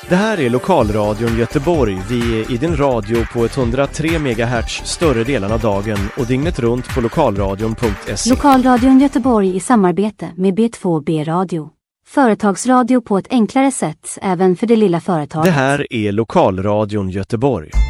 Det här är Lokalradion Göteborg. Vi är i din radio på 103 MHz större delen av dagen och dygnet runt på lokalradion.se. Lokalradion Göteborg i samarbete med B2B Radio. Företagsradio på ett enklare sätt även för det lilla företaget. Det här är Lokalradion Göteborg.